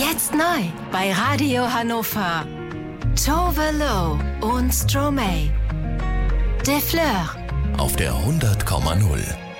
Jetzt neu bei Radio Hannover. Tove Lo und Stromae. De Fleur. Auf der 100,0.